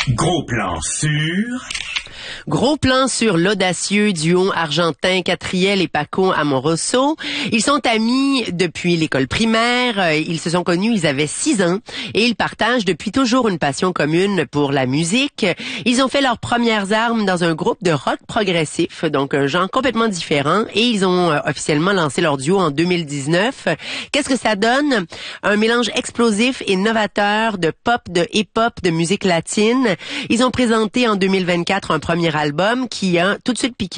Gros plan sur... Gros plan sur l'audacieux duo argentin Catriel et Paco Amoroso. Ils sont amis depuis l'école primaire. Ils se sont connus, ils avaient 6 ans et ils partagent depuis toujours une passion commune pour la musique. Ils ont fait leurs premières armes dans un groupe de rock progressif, donc un genre complètement différent, et ils ont officiellement lancé leur duo en 2019. Qu'est-ce que ça donne? Un mélange explosif et novateur de pop, de hip-hop, de musique latine. Ils ont présenté en 2024 un premier album qui a tout de suite piqué